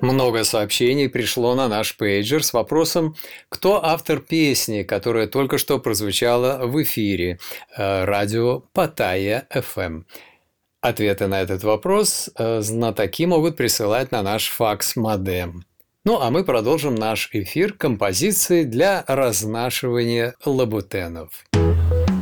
Много сообщений пришло на наш пейджер с вопросом, кто автор песни, которая только что прозвучала в эфире радио Паттайя FM. Ответы на этот вопрос знатоки могут присылать на наш факс-модем. Ну, а мы продолжим наш эфир композицией для разнашивания лабутенов.